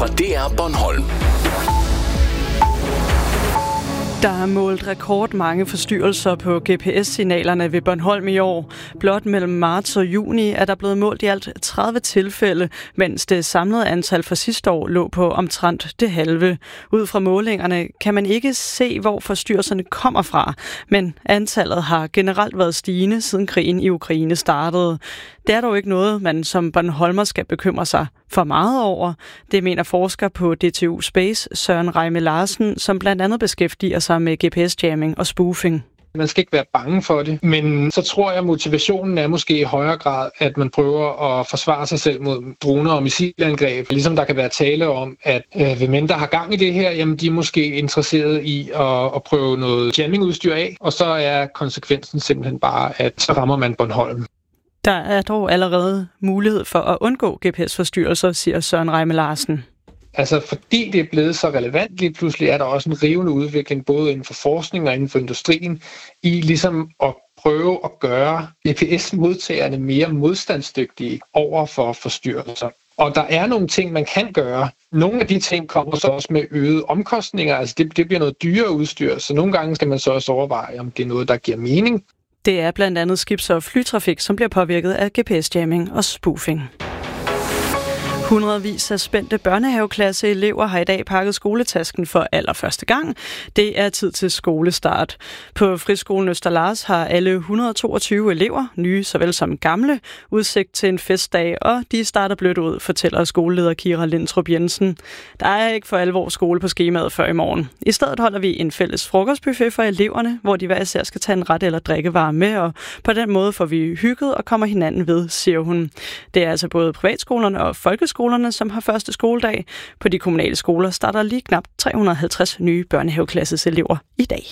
fra DR Bornholm. Der er målt rekordmange forstyrrelser på GPS-signalerne ved Bornholm i år. Blot mellem marts og juni er der blevet målt i alt 30 tilfælde, mens det samlede antal for sidste år lå på omtrent det halve. Ud fra målingerne kan man ikke se, hvor forstyrrelserne kommer fra, men antallet har generelt været stigende, siden krigen i Ukraine startede. Det er dog ikke noget, man som bornholmer skal bekymre sig for meget over. Det mener forsker på DTU Space, Søren Reime Larsen, som blandt andet beskæftiger sig med GPS-jamming og spoofing. Man skal ikke være bange for det, men så tror jeg, at motivationen er måske i højere grad, at man prøver at forsvare sig selv mod droner og missilangreb. Ligesom der kan være tale om, at hvem der har gang i det her, jamen de er måske interesseret i at prøve noget jammingudstyr af, og så er konsekvensen simpelthen bare, at så rammer man Bornholm. Der er dog allerede mulighed for at undgå GPS-forstyrrelser, siger Søren Reime Larsen. Altså fordi det er blevet så relevant lige pludselig, er der også en rivende udvikling, både inden for forskning og inden for industrien, i ligesom at prøve at gøre GPS-modtagerne mere modstandsdygtige over for forstyrrelser. Og der er nogle ting, man kan gøre. Nogle af de ting kommer så også med øgede omkostninger, altså det bliver noget dyrere udstyr, så nogle gange skal man så også overveje, om det er noget, der giver mening. Det er blandt andet skibs- og flytrafik, som bliver påvirket af GPS-jamming og spoofing. Hundredvis af spændte børnehaveklasseelever har i dag pakket skoletasken for allerførste gang. Det er tid til skolestart. På friskolen Østerlars har alle 122 elever, nye såvel som gamle, udsigt til en festdag, og de starter blødt ud, fortæller skoleleder Kira Lindtrup Jensen. Der er ikke for alvor skole på skemaet før i morgen. I stedet holder vi en fælles frokostbuffet for eleverne, hvor de hver især skal tage en ret eller drikkevare med, og på den måde får vi hygget og kommer hinanden ved, siger hun. Det er altså både privatskolerne og folkeskolerne, som har første skoledag. På de kommunale skoler starter lige knap 350 nye børnehaveklasses elever i dag.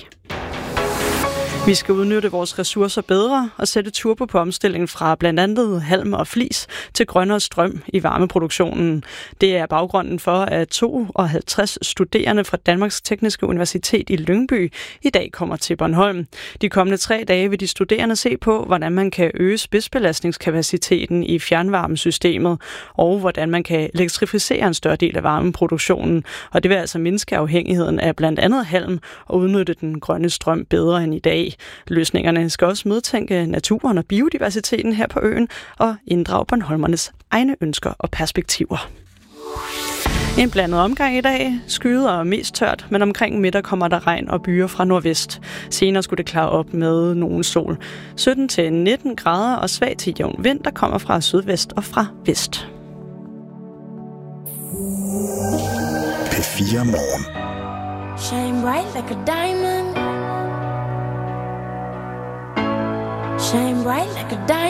Vi skal udnytte vores ressourcer bedre og sætte turbo på omstillingen fra blandt andet halm og flis til grønnere strøm i varmeproduktionen. Det er baggrunden for, at 52 studerende fra Danmarks Tekniske Universitet i Lyngby i dag kommer til Bornholm. De kommende 3 dage vil de studerende se på, hvordan man kan øge spidsbelastningskapaciteten i fjernvarmesystemet, og hvordan man kan elektrificere en større del af varmeproduktionen. Og det vil altså mindske afhængigheden af blandt andet halm og udnytte den grønne strøm bedre end i dag. Løsningerne skal også medtænke naturen og biodiversiteten her på øen og inddrage bornholmernes egne ønsker og perspektiver. En blandet omgang i dag. Skyet og mest tørt, men omkring middag kommer der regn og byer fra nordvest. Senere skulle det klare op med nogen sol. 17-19 grader og svag til jævn vind, der kommer fra sydvest og fra vest. P4 Morgen. Shine bright like a diamond. Shine bright like a diamond.